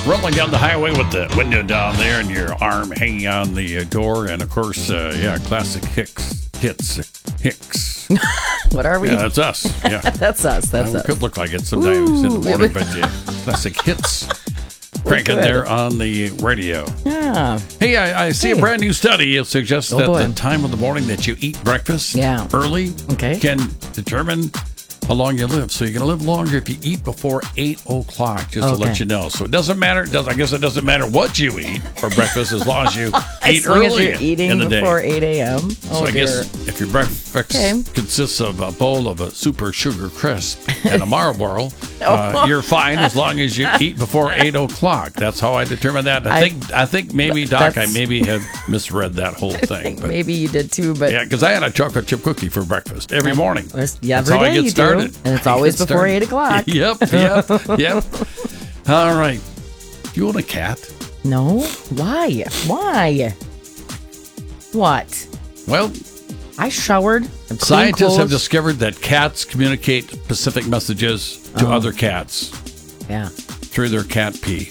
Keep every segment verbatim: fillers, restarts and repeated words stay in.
rolling down the highway with the window down there and your arm hanging on the uh, door. And, of course, uh, yeah, classic Hicks. Hits. Hicks. What are we? Yeah, that's us. Yeah. That's us. That's uh, us. Could look like it sometimes Ooh. in the morning, but yeah, classic hits. Cranking there on the radio. Yeah. Hey, I, I see hey. a brand new study. It suggests oh, that boy. the time of the morning that you eat breakfast yeah. early okay. can determine how long you live. So you're going to live longer if you eat before eight o'clock, just okay. to let you know. So it doesn't matter. It does, I guess it doesn't matter what you eat for breakfast as long as you eat as long early as you're eating in the day. before eight a.m. Oh, so I dear. guess if your breakfast okay. consists of a bowl of a super sugar crisp and a Marlboro, uh, you're fine as long as you eat before eight o'clock. That's how I determine that. I, I think I think maybe, Doc, I maybe have misread that whole thing. I think but, maybe you did too, but yeah, because I had a chocolate chip cookie for breakfast every morning. Yeah, That's every how day I get you started. do, and it's always before started. eight o'clock. Yep, yep, yep. All right. You own a cat? No. Why? Why? What? Well, I showered. And scientists clothes. have discovered that cats communicate specific messages to oh. other cats. Yeah. Through their cat pee.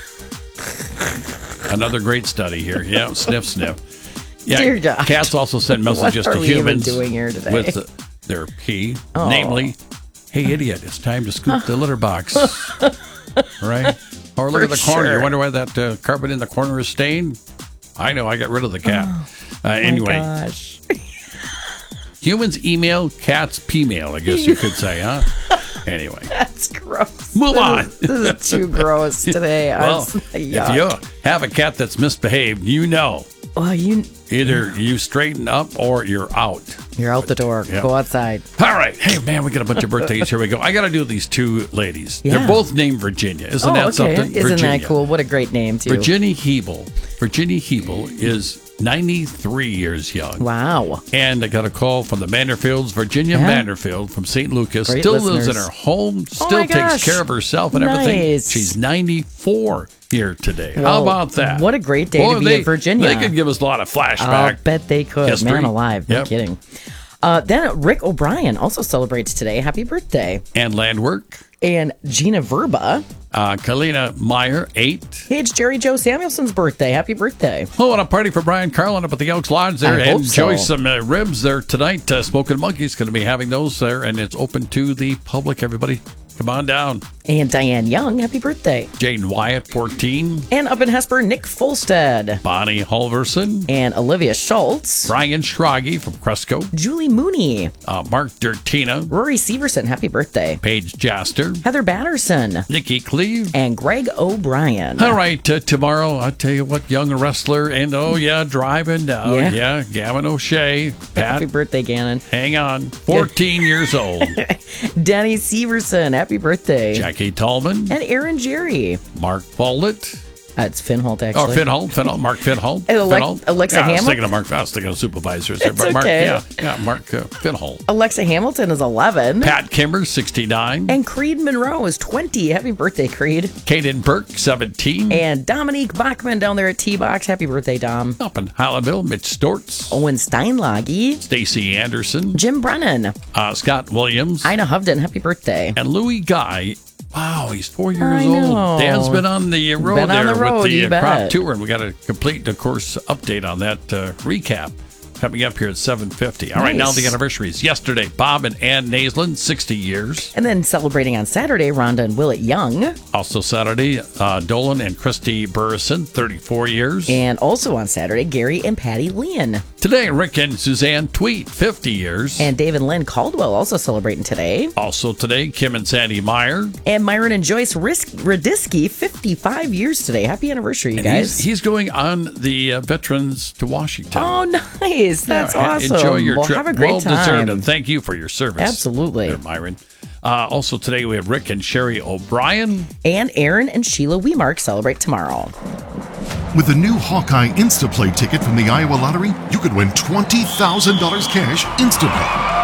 Another great study here. Yeah, sniff, sniff. Yeah, Dear God. Cats also send messages what to are we humans even doing here today? with the, their pee. Oh. Namely, hey, idiot, it's time to scoop the litter box. Right? Or look For at the corner. sure. You wonder why that uh, carpet in the corner is stained? I know. I got rid of the cat. Oh, uh, anyway. My gosh. Humans email, cats p-mail, I guess you could say, huh? Anyway. That's gross. Move this on. Is, this is too gross today. Well, was, if you have a cat that's misbehaved, you know. Well, you Either you straighten up or you're out. You're out the door. Yep. Go outside. All right. Hey, man, we got a bunch of birthdays. Here we go. I got to do these two ladies. Yeah. They're both named Virginia. Isn't oh, that okay. something? Isn't Virginia. that cool? What a great name, too. Virginia Hebel. Virginia Hebel is ninety-three years young. Wow. And I got a call from the Manderfields. Virginia Yeah. Manderfield from Saint Lucas. Great still listeners. lives in her home. Oh Still my takes gosh. care of herself and everything. Nice. She's ninety-four here today. How Well, about that? What a great day Boy, to be they, in Virginia. They could give us a lot of flashback. I'll bet they could. history. Man alive. No Yep. kidding. Uh, then Rick O'Brien also celebrates today. Happy birthday. And Landwork. And Gina Verba. Uh, Kalina Meyer, eight. Hey, it's Jerry Joe Samuelson's birthday. Happy birthday. Oh, and a party for Brian Carlin up at the Elks Lodge there. I hope Enjoy so. some uh, ribs there tonight. Uh, Smoking Monkey's going to be having those there, and it's open to the public. Everybody, come on down. And Diane Young. Happy birthday. Jaden Wyatt, fourteen. And up in Hesper, Nick Folstead. Bonnie Halverson. And Olivia Schultz. Brian Schraggy from Cresco. Julie Mooney. Uh, Mark Dirtina. Rory Severson. Happy birthday. Paige Jaster. Heather Batterson. Nikki Cleve. And Greg O'Brien. All right, uh, tomorrow, I'll tell you what, young wrestler, and oh, yeah, driving down. Yeah. Yeah, Gavin O'Shea. Pat, Happy birthday, Gannon. hang on. fourteen years old. Danny Severson. Happy birthday. Jackie Tallman. And Aaron Jerry. Mark Follett. Uh, it's Finholt, actually. Oh, Finholt, Finholt, Mark Finholt. And Alec- Finholt. Alexa yeah, I was Hamilton? thinking of Mark. I was thinking of supervisors there, It's but Mark, okay. yeah, yeah, Mark uh, Finholt. Alexa Hamilton is eleven. Pat Kimmer, sixty-nine. And Creed Monroe is twenty. Happy birthday, Creed. Kaden Burke, seventeen. And Dominique Bachman down there at T-Box. Happy birthday, Dom. Up in Hallandale, Mitch Stortz. Owen Steinlage. Stacy Anderson. Jim Brennan. Uh, Scott Williams. Ina Hovden. Happy birthday. And Louis Guy. Wow, he's four years I know. old. Dan's been on the road Been on there the road, with the you uh, crop bet. tour, and we got a complete, of course, update on that uh, recap coming up here at seven fifty. All right, now Nice. the anniversaries. Yesterday, Bob and Ann Naslin, sixty years. And then celebrating on Saturday, Rhonda and Willett Young. Also Saturday, uh, Dolan and Christy Burrison, thirty-four years. And also on Saturday, Gary and Patty Leon. Today, Rick and Suzanne Tweet, fifty years. And Dave and Lynn Caldwell also celebrating today. Also today, Kim and Sandy Meyer. And Myron and Joyce Risk- Radisky, fifty-five years today. Happy anniversary, you And guys. he's, he's going on the uh, Veterans to Washington. Oh, nice. That's Yeah, awesome. Enjoy your well, trip. have a great well deserved, time. and thank you for your service. Absolutely. there, Myron. Uh, also today, we have Rick and Sherry O'Brien. And Aaron and Sheila Wemark celebrate tomorrow. With the new Hawkeye Instaplay ticket from the Iowa Lottery, you could win twenty thousand dollars cash instantly.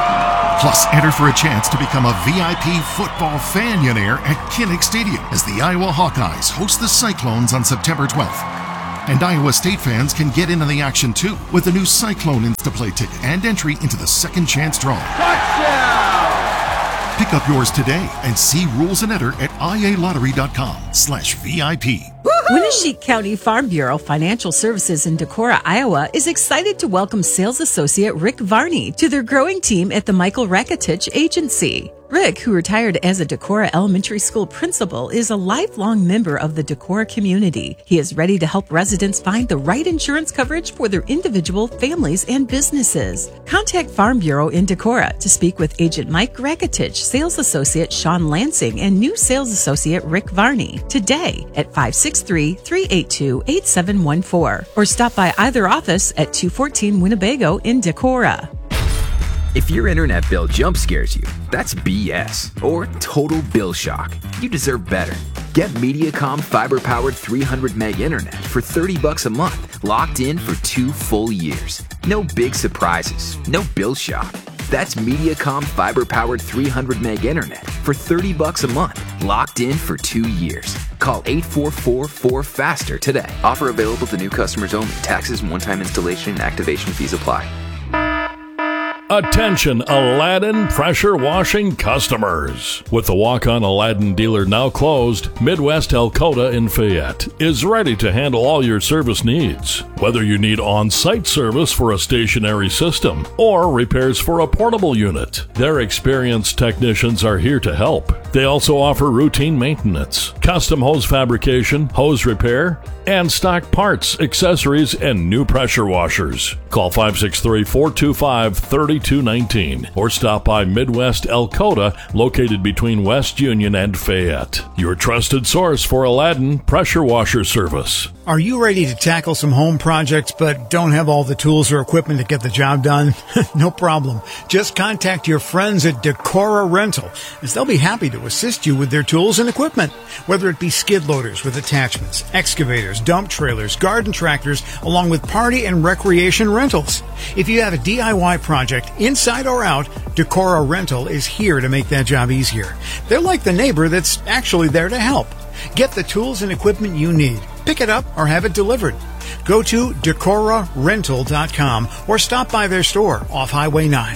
Plus, enter for a chance to become a V I P football fanionaire at Kinnick Stadium as the Iowa Hawkeyes host the Cyclones on September twelfth. And Iowa State fans can get in on the action too with the new Cyclone Instaplay ticket and entry into the second chance draw. Pick up yours today and see rules and enter at ialottery.com slash VIP. Winneshiek County Farm Bureau Financial Services in Decorah, Iowa is excited to welcome sales associate Rick Varney to their growing team at the Michael Rakitich Agency. Rick, who retired as a Decorah Elementary School principal, is a lifelong member of the Decorah community. He is ready to help residents find the right insurance coverage for their individual, families, and businesses. Contact Farm Bureau in Decorah to speak with Agent Mike Rakitich, Sales Associate Sean Lansing, and new Sales Associate Rick Varney today at five six three, three eight two, eight seven one four or stop by either office at two fourteen Winnebago in Decorah. If your internet bill jump scares you, that's B S or total bill shock. You deserve better. Get Mediacom fiber-powered three hundred meg internet for thirty bucks a month, locked in for two full years. No big surprises, no bill shock. That's Mediacom fiber-powered three hundred meg internet for thirty bucks a month, locked in for two years. Call eight four four, four FASTER today. Offer available to new customers only. Taxes and one-time installation and activation fees apply. Attention Aladdin pressure washing customers. With the walk-on Aladdin dealer now closed, Midwest Elkota in Fayette is ready to handle all your service needs. Whether you need on-site service for a stationary system or repairs for a portable unit, their experienced technicians are here to help. They also offer routine maintenance, custom hose fabrication, hose repair, and stock parts, accessories, and new pressure washers. Call five six three, four two five, three two one nine or stop by Midwest Elkota, located between West Union and Fayette. Your trusted source for Aladdin pressure washer service. Are you ready to tackle some home projects but don't have all the tools or equipment to get the job done? No problem. Just contact your friends at Decorah Rental, as they'll be happy to assist you with their tools and equipment. Whether it be skid loaders with attachments, excavators, dump trailers, garden tractors, along with party and recreation rentals. If you have a D I Y project, inside or out, Decorah Rental is here to make that job easier. They're like the neighbor that's actually there to help. Get the tools and equipment you need. Pick it up or have it delivered. Go to decorah rental dot com or stop by their store off Highway nine.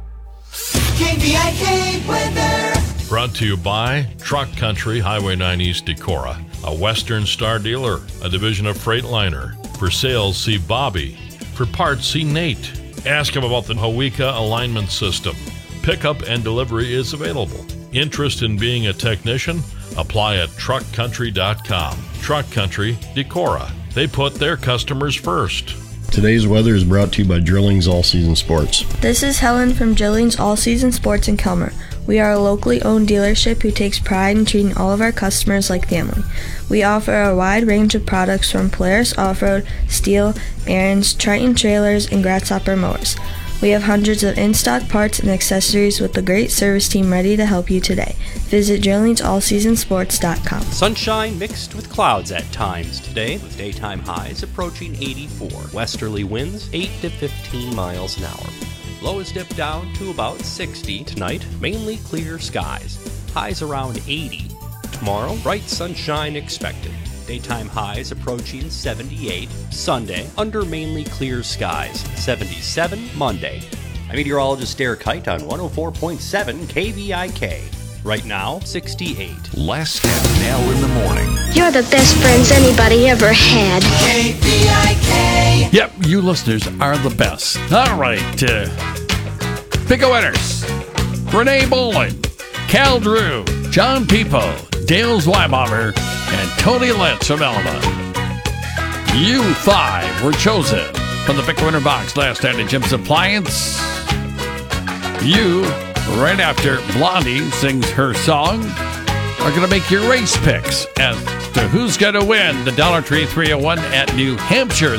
K V I K weather. Brought to you by Truck Country, Highway nine East Decorah, a Western Star dealer, a division of Freightliner. For sales, see Bobby. For parts, see Nate. Ask him about the Hawika alignment system. Pickup and delivery is available. Interest in being a technician? Apply at truck country dot com. Truck Country, Decorah. They put their customers first. Today's weather is brought to you by Drillings All Season Sports. This is Helen from Drillings All Season Sports in Kelmer. We are a locally owned dealership who takes pride in treating all of our customers like family. We offer a wide range of products from Polaris Off-Road, Steel, Ariens, Triton trailers, and Grasshopper mowers. We have hundreds of in-stock parts and accessories with a great service team ready to help you today. Visit drillings all season sports dot com. Sunshine mixed with clouds at times today, with daytime highs approaching eighty-four. Westerly winds eight to fifteen miles an hour. Lows dip down to about sixty. Tonight, mainly clear skies. Highs around eighty. Tomorrow, bright sunshine expected. Daytime highs approaching seventy-eight. Sunday, under mainly clear skies. seventy-seven Monday. I'm meteorologist Derek Kite on one oh four point seven K V I K. Right now, sixty-eight. Les and Nell in the morning. You're the best friends anybody ever had. K V I K. Yep, you listeners are the best. All right. Uh, pick a winners. Renee Bolin, Cal Drew, John People, Dale Zweibauer, and Tony Lentz from Elma. You five were chosen from the Pick a Winner box last night at Jim's Appliance. You, right after Blondie sings her song, are going to make your race picks as to who's going to win the Dollar Tree three oh one at New Hampshire